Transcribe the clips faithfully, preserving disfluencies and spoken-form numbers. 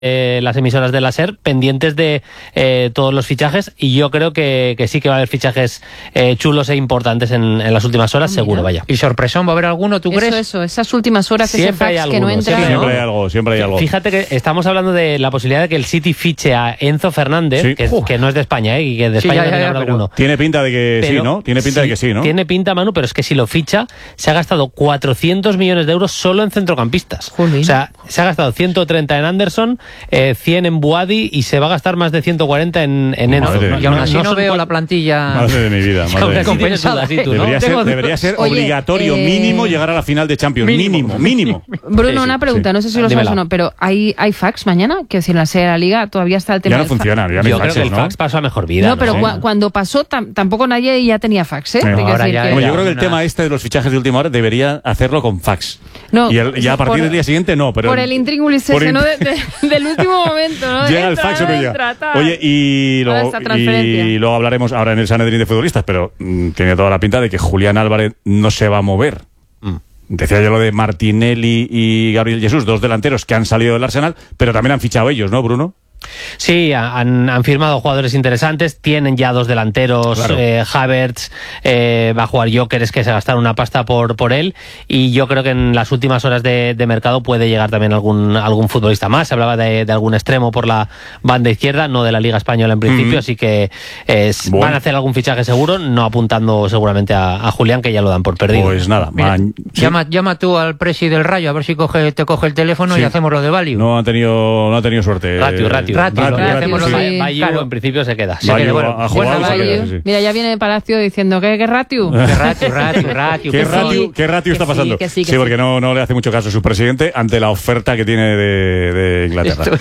eh, las emisoras de la SER pendientes de eh, todos los fichajes, y yo creo que, que sí que va a haber fichajes eh, chulos e importantes en, en las últimas horas, oh, seguro, vaya. ¿Y sorpresón va a haber alguno, tú eso, crees? Eso, esas últimas horas, siempre ese fax alguno, que no entra. siempre, siempre hay algo, siempre hay algo. Fíjate que estamos hablando de la posibilidad de que el City fiche a Enzo Fernández, sí. que, es, que no es de España, ¿eh? Y que de España sí, ya, ya, ya, alguno. Tiene pinta de que pero, sí, ¿no? Tiene pinta sí, de que sí, ¿no? Tiene pinta, Manu, pero es que si lo ficha, se ha gastado cuatrocientos millones de euros solo en centrocampistas. Jolín. O sea, se ha gastado ciento treinta en Anderson, eh, cien en Buadi y se va a gastar más de ciento cuarenta en, en Enzo. No, y aún así no, no veo la plantilla... Madre de mi vida. Madre de compensada. ¿Tú, ¿no? Debería ser, debería ser Oye, obligatorio, eh... mínimo, llegar a la final de Champions. Mínimo, mínimo. mínimo. Bruno, sí, sí, una pregunta, sí. no sé si lo sabes o no, pero ¿hay, hay fax mañana? Que si en la serie de la Liga todavía está el tema ya no del funciona, fax. Ya no Yo faxes, creo que el ¿no? fax pasó a mejor vida. No, pero ¿no? cu cuando pasó tam tampoco nadie ya tenía fax, ¿eh? No, ahora ya, que... no, yo creo que el tema este de los fichajes de última hora debería hacerlo con fax. No, y el, ya a partir por, del día siguiente no, pero... Por el intríngulis ese, in... ¿no? De, de, del último momento, ¿no? Llega entra, el fax o no entra, llega. Oye, y luego, y luego hablaremos ahora en el Sanedrín de futbolistas, pero mmm, tiene toda la pinta de que Julián Álvarez no se va a mover. Mm. Decía yo lo de Martinelli y Gabriel Jesús, dos delanteros que han salido del Arsenal, pero también han fichado ellos, ¿no, Bruno? Sí, han, han firmado jugadores interesantes, tienen ya dos delanteros, claro. eh, Havertz, eh, va a jugar Gyökeres, que se gastaron una pasta por, por él, y yo creo que en las últimas horas de, de mercado puede llegar también algún, algún futbolista más. Se hablaba de, de algún extremo por la banda izquierda, no de la Liga Española en principio, mm-hmm. así que eh, bueno. van a hacer algún fichaje seguro, no apuntando seguramente a, a Julián, que ya lo dan por perdido. Pues nada, Mira, man, ¿sí? llama, llama tú al presi del Rayo, a ver si coge, te coge el teléfono sí. y hacemos lo de Value. No ha tenido, no ha tenido suerte. Ratio, ratio. Ratio, ratio, ratio, ratio, ratio, sí. Bayu, claro. En principio se queda. Se Bayu, queda. Bueno, a jugar bueno, se queda, sí, sí. Mira, ya viene de Palacio diciendo que qué ratio. ¿Qué ratio, ratio, ratio? ¿Qué sí, ratio, ¿qué ratio está pasando? Sí, que sí, que sí, porque sí. no, no le hace mucho caso a su presidente ante la oferta que tiene de, de Inglaterra.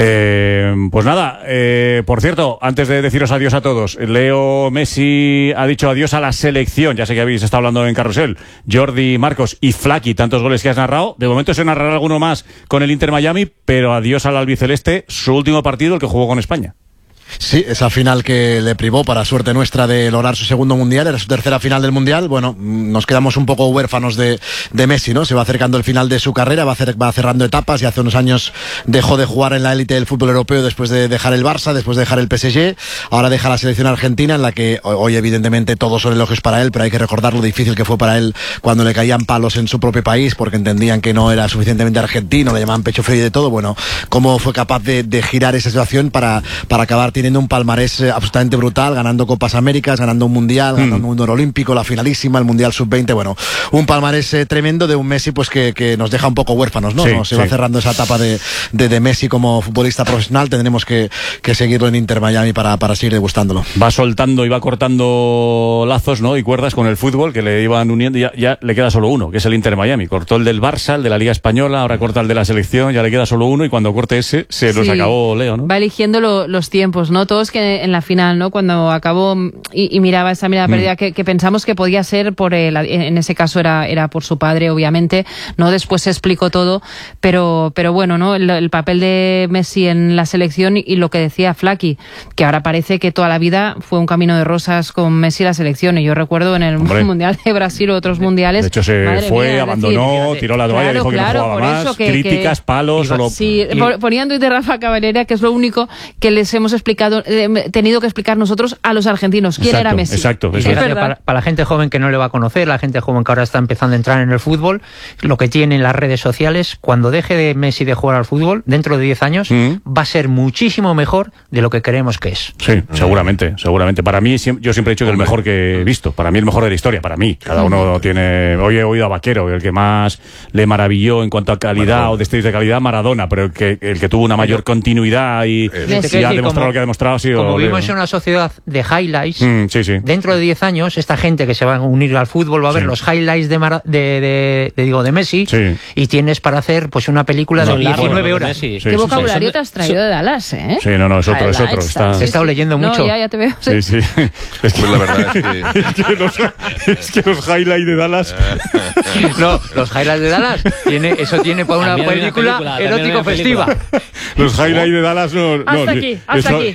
Eh, pues nada, eh, por cierto, antes de deciros adiós a todos, Leo Messi ha dicho adiós a la selección. Ya sé que habéis estado hablando en Carrusel. Jordi, Marcos y Flaky, tantos goles que has narrado. De momento se narrará alguno más con el Inter Miami, pero adiós al albiceleste, su último partido, el que jugó con España. Sí, esa final que le privó, para suerte nuestra, de lograr su segundo mundial, era su tercera final del mundial. Bueno, nos quedamos un poco huérfanos de, de Messi, ¿no? Se va acercando el final de su carrera, va, hacer, va cerrando etapas, y hace unos años dejó de jugar en la élite del fútbol europeo después de dejar el Barça, después de dejar el P S G, ahora deja la selección argentina, en la que hoy evidentemente todos son elogios para él, pero hay que recordar lo difícil que fue para él cuando le caían palos en su propio país, porque entendían que no era suficientemente argentino, le llamaban pecho frío y de todo. Bueno, cómo fue capaz de, de girar esa situación para, para acabar teniendo un palmarés absolutamente brutal, ganando Copas Américas, ganando un Mundial, mm. ganando un oro olímpico, la finalísima, el Mundial sub veinte. Bueno, un palmarés eh, tremendo de un Messi pues que, que nos deja un poco huérfanos, ¿no? Sí, ¿no? Se sí. va cerrando esa etapa de, de, de Messi como futbolista profesional. Tendremos que, que seguirlo en Inter Miami para, para seguir degustándolo. Va soltando y va cortando lazos, ¿no? Y cuerdas con el fútbol que le iban uniendo, y ya, ya le queda solo uno, que es el Inter Miami. Cortó el del Barça, el de la Liga Española, ahora corta el de la selección, ya le queda solo uno, y cuando corte ese se sí. nos acabó Leo, ¿no? Va eligiendo lo, los tiempos, ¿no? Todos que en la final, ¿no? Cuando acabó y, y miraba esa mirada mm. perdida, que, que pensamos que podía ser por el, en ese caso era, era por su padre, obviamente, ¿no? Después se explicó todo, pero, pero bueno, ¿no? El, el papel de Messi en la selección y, y lo que decía Flaky, que ahora parece que toda la vida fue un camino de rosas con Messi y la selección, y yo recuerdo en el Hombre. Mundial de Brasil o otros mundiales. De hecho se fue, mía, abandonó, decir, tiró la toalla, claro, dijo claro, que no jugaba más, que, críticas, que, palos. Solo... Sí, y... poniendo y de Rafa Cavalera, que es lo único que les hemos explicado, eh, tenido que explicar nosotros a los argentinos quién exacto, era Messi. Exacto, y fíjate, para, para la gente joven que no le va a conocer, la gente joven que ahora está empezando a entrar en el fútbol, lo que tiene en las redes sociales, cuando deje de Messi de jugar al fútbol, dentro de diez años, mm. va a ser muchísimo mejor de lo que creemos que es. Sí, mm. seguramente, seguramente. Para mí, yo siempre he dicho que el mejor que he visto, para mí el mejor de la historia, para mí. Cada uno tiene... Hoy he oído a Vaquero, el que más le maravilló en cuanto a calidad Maradona. o destellos de calidad, Maradona, pero el que, el que tuvo una mayor continuidad y, y ha demostrado como, lo que ha demostrado ha sido... Como vivimos en una sociedad de highlights, mm, sí, sí. dentro de diez años, esta gente que se va a unir al fútbol va a ver sí. los highlights de, Mara, de, de, de, digo, de Messi sí. y tienes para hacer pues una película no, de diecinueve horas. Sí, ¿Qué sí, vocabulario sí. te has traído de Dallas, eh? Sí, no, no, es otro, es otro. Está... He estado leyendo no, mucho. Ya, ya te veo. Sí, sí. Es que, pues la verdad es que... es, que los, es que los highlights de Dallas... no, los highlights de Dallas, tiene, eso tiene para una película, película erótico festiva. Los highlights de Dallas no... no hasta aquí, hasta eso, aquí.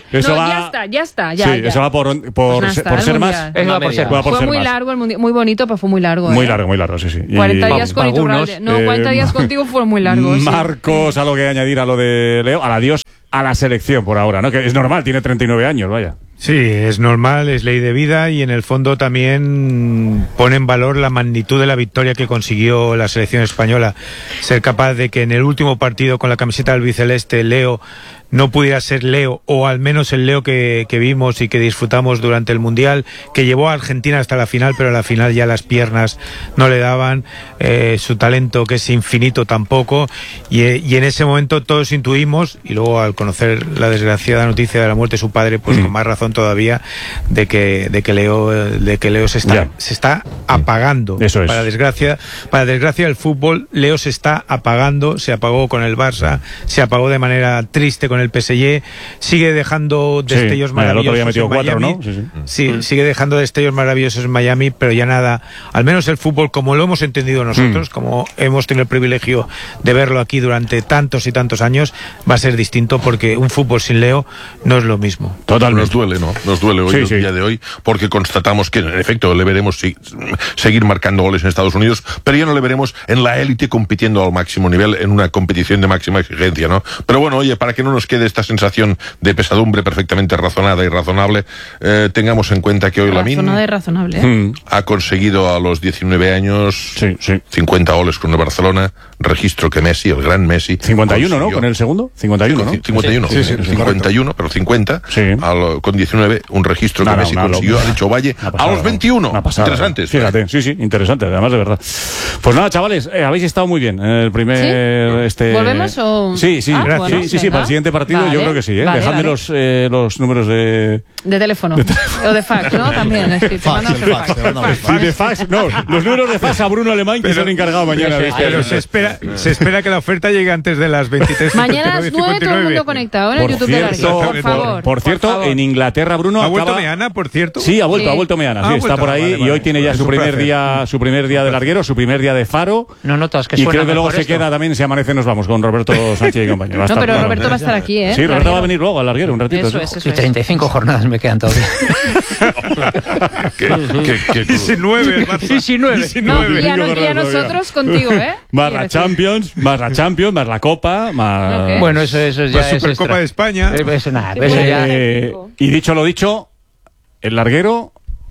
Eso no, va... ya está, ya está. Ya, sí, ya. eso va por, por, Pues ser, por ser más. Eso va por ser va por Fue ser muy más. largo el mundial, muy bonito, pero fue muy largo. Muy ¿eh? largo, muy largo, sí, sí. Y- cuarenta días con algunos, Iturralde. No, cuarenta eh, días contigo fueron muy largos. sí. Marcos, algo que añadir a lo de Leo, al adiós a la selección por ahora, ¿no? Que es normal, tiene treinta y nueve años, vaya. Sí, es normal, es ley de vida y en el fondo también pone en valor la magnitud de la victoria que consiguió la selección española. Ser capaz de que en el último partido con la camiseta del albiceleste Leo no pudiera ser Leo, o al menos el Leo que, que vimos y que disfrutamos durante el Mundial, que llevó a Argentina hasta la final, pero a la final ya las piernas no le daban, eh, su talento que es infinito tampoco, y, y en ese momento todos intuimos, y luego al conocer la desgraciada noticia de la muerte de su padre, pues mm. con más razón todavía, de que, de que Leo, de que Leo se está, yeah. se está apagando. Eso es. Para desgracia, para desgracia del fútbol, Leo se está apagando, se apagó con el Barça, se apagó de manera triste con el P S G, sigue dejando destellos sí, maravillosos el otro había metido en Miami. Cuatro, ¿no? Sí, sí. sí, sigue dejando destellos maravillosos en Miami, pero ya nada, al menos el fútbol como lo hemos entendido nosotros, mm. como hemos tenido el privilegio de verlo aquí durante tantos y tantos años, va a ser distinto, porque un fútbol sin Leo no es lo mismo. Totalmente. Nos duele, ¿no? Nos duele hoy, sí, el sí. día de hoy, porque constatamos que en efecto le veremos sí, seguir marcando goles en Estados Unidos, pero ya no le veremos en la élite compitiendo al máximo nivel en una competición de máxima exigencia, ¿no? Pero bueno, oye, para que no nos quede esta sensación de pesadumbre perfectamente razonada y razonable, eh, tengamos en cuenta que hoy Lamine razonada y razonable, ¿eh? ha conseguido a los diecinueve años sí, sí. cincuenta goles con el Barcelona, registro que Messi, el gran Messi, cincuenta y uno, ¿no? Con el segundo, cincuenta y uno, ¿no? cincuenta y uno, sí, sí, sí, cincuenta y uno, pero cincuenta, sí. al, con diecinueve, un registro no, que no, Messi consiguió, ha dicho Valle, a los veintiuno. Interesante. Fíjate, sí, sí, interesante, además de verdad. Pues nada, chavales, eh, habéis estado muy bien en el primer... ¿Sí? este ¿Volvemos o...? Sí, sí, ah, bueno, sí, sí, sí, para el siguiente partido vale, yo creo que sí, ¿eh? Vale, Dejadme vale. los, eh, los números de... De teléfono. De teléfono. O de fax, ¿no? También. Es que fax, el fax, fax. fax. Sí, de fax, no, los números de fax a Bruno Alemán, que pero, se han encargado mañana. Pero, pero se, espera, se espera que la oferta llegue antes de las veintitrés. Mañana a las nueve todo el mundo conectado en el YouTube de Larguero, por favor. Por cierto, por favor. En Inglaterra, Bruno ¿Ha vuelto acaba... Meana, por cierto? Sí, ha vuelto, sí. ha vuelto Meana, sí, ah, está por ahí vale, vale. y hoy tiene ya su primer día, su primer día de Larguero, su primer día de Faro. No notas que y creo que luego esto. se queda también, si amanece nos vamos con Roberto Sánchez y compañía. No, pero claro. Roberto va a estar aquí, ¿eh? Sí, Roberto va a venir luego al Larguero un ratito. Eso es, eso y treinta y cinco jornadas me quedan todavía. ¿Qué, qué, qué diecinueve, diecinueve. No, y a, no, y a nosotros contigo, ¿eh? Más la Champions, más la Champions, más la Copa, más... Okay. Bueno, eso, eso ya pues es Supercopa de España. Eso nada, eso ya... eh, y dicho lo dicho, el Larguero...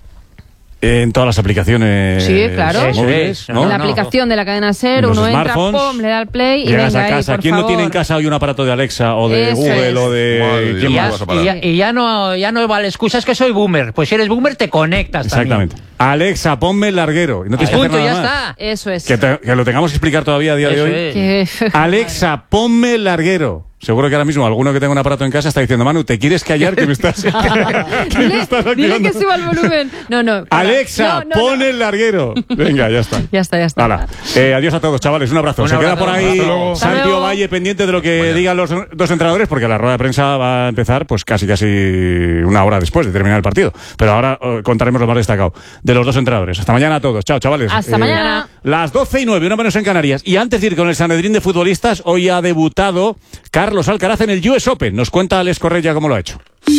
En todas las aplicaciones sí, claro. móviles, ¿no? En la aplicación de la cadena SER, uno entra, pum, le da al play y llegas venga a casa. ahí, por ¿Quién favor? no tiene en casa hoy un aparato de Alexa o de Eso Google es. o de... Y ya, y, ya, y ya no ya no vale excusa, es que soy boomer. Pues si eres boomer te conectas. Exactamente. También. Alexa, ponme el Larguero. Y no tienes que hacer punto, nada ya más. está. Eso es. Que, te, que lo tengamos que explicar todavía a día Eso de hoy. es. Que... Alexa, ponme el Larguero. Seguro que ahora mismo alguno que tenga un aparato en casa está diciendo, Manu, ¿te quieres callar que me estás, que me estás activando? Dile que suba el volumen. No, no. Para. Alexa, no, no, pon no. el Larguero. Venga, ya está. Ya está, ya está. Hala. Eh, adiós a todos, chavales. Un abrazo. Un Se abrazo, queda por ahí Santiago Valle pendiente de lo que Vaya. digan los dos entrenadores, porque la rueda de prensa va a empezar pues casi casi una hora después de terminar el partido. Pero ahora eh, contaremos lo más destacado de los dos entrenadores. Hasta mañana a todos. Chao, chavales. Hasta eh, mañana. Las doce y nueve, una menos en Canarias. Y antes de ir con el Sanedrín de futbolistas, hoy ha debutado Carlos Alcaraz en el U S Open. Nos cuenta Alex Correia cómo lo ha hecho.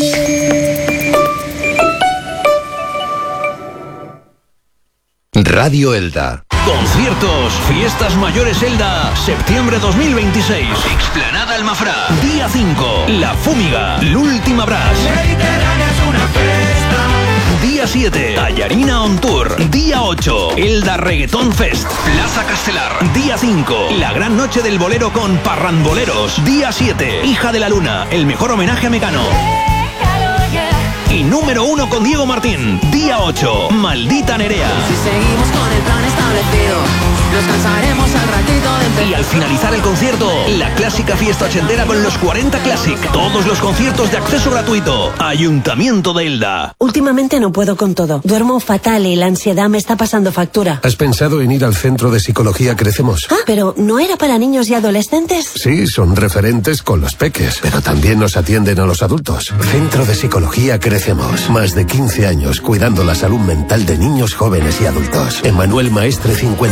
Radio Elda. Conciertos, Fiestas Mayores Elda, septiembre dos mil veintiséis. Explanada Almafrá. Día cinco, La Fúmiga, L'Última Brass. Mediterránea es una fiesta. Día siete, Tallarina on Tour. Día ocho, Elda Reggaeton Fest, Plaza Castelar. Día cinco, la gran noche del bolero con Parramboleros. Día siete, Hija de la Luna, el mejor homenaje a Mecano. Y número uno con Diego Martín. Día ocho, Maldita Nerea. Si seguimos con el plan establecido, nos cansaremos al ratito de... Y al finalizar el concierto, la clásica fiesta ochentera con los cuarenta Classic. Todos los conciertos de acceso gratuito. Ayuntamiento de Elda. Últimamente no puedo con todo. Duermo fatal y la ansiedad me está pasando factura. ¿Has pensado en ir al Centro de Psicología Crecemos? Ah, pero ¿no era para niños y adolescentes? Sí, son referentes con los peques, pero también nos atienden a los adultos. Centro de Psicología Crecemos. Más de quince años cuidando la salud mental de niños, jóvenes y adultos. Emmanuel Maestre cincuenta y ocho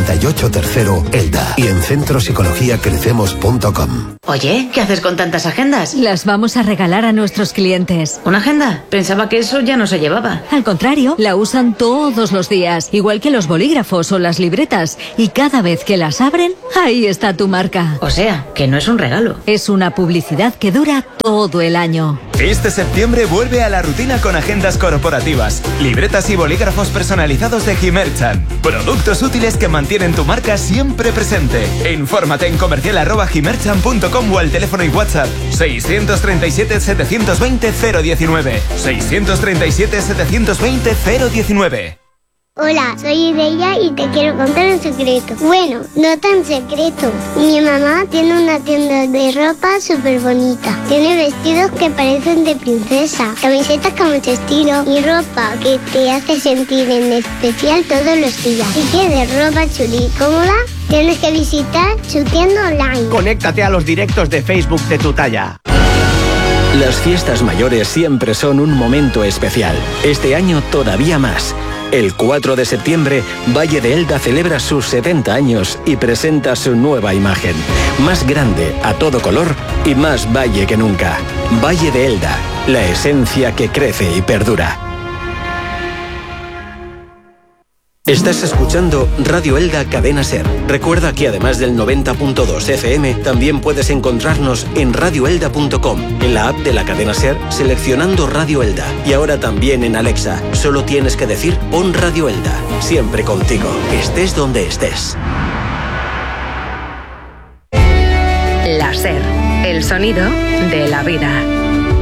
dieciocho tercero Elda y en centro psicología crecemos punto com. Oye, ¿qué haces con tantas agendas? Las vamos a regalar a nuestros clientes. ¿Una agenda? Pensaba que eso ya no se llevaba. Al contrario, la usan todos los días, igual que los bolígrafos o las libretas, y cada vez que las abren, ahí está tu marca. O sea, que no es un regalo. Es una publicidad que dura todo el año. Este septiembre vuelve a la rutina con agendas corporativas, libretas y bolígrafos personalizados de Gimerchan. Productos útiles que mantienen tu marca siempre presente. Infórmate en comercial arroba gimerchan punto com o al teléfono y WhatsApp seiscientos treinta y siete, setecientos veinte, cero diecinueve. seiscientos treinta y siete, setecientos veinte, cero diecinueve. Hola, soy Ideya y te quiero contar un secreto. Bueno, no tan secreto. Mi mamá tiene una tienda de ropa súper bonita. Tiene vestidos que parecen de princesa, camisetas con mucho estilo y ropa que te hace sentir en especial todos los días. Si quieres ropa chuli y cómoda, tienes que visitar su tienda online. Conéctate a los directos de Facebook de tu talla. Las fiestas mayores siempre son un momento especial. Este año todavía más. El cuatro de septiembre, Valle de Elda celebra sus setenta años y presenta su nueva imagen. Más grande, a todo color y más valle que nunca. Valle de Elda, la esencia que crece y perdura. Estás escuchando Radio Elda Cadena Ser. Recuerda que además del noventa punto dos F M, también puedes encontrarnos en radio elda punto com, en la app de la cadena Ser, seleccionando Radio Elda. Y ahora también en Alexa. Solo tienes que decir pon Radio Elda. Siempre contigo, estés donde estés. La Ser, el sonido de la vida.